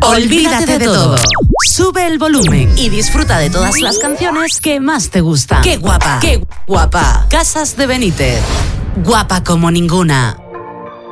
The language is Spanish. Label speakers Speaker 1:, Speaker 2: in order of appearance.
Speaker 1: Olvídate de todo. Sube el volumen y disfruta de todas las canciones que más te gustan. ¡Qué guapa! ¡Qué guapa! Casas de Benítez. Guapa como ninguna.